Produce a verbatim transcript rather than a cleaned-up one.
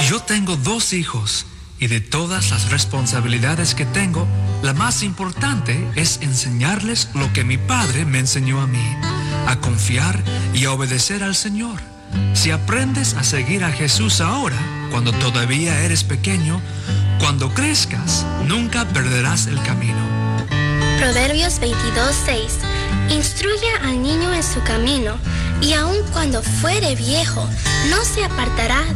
Yo tengo dos hijos y de todas las responsabilidades que tengo, la más importante es enseñarles lo que mi padre me enseñó a mí, a confiar y a obedecer al Señor. Si aprendes a seguir a Jesús ahora, cuando todavía eres pequeño, cuando crezcas, nunca perderás el camino. Proverbios veintidós, seis. Instruye al niño en su camino, y aun cuando fuere viejo, no se apartará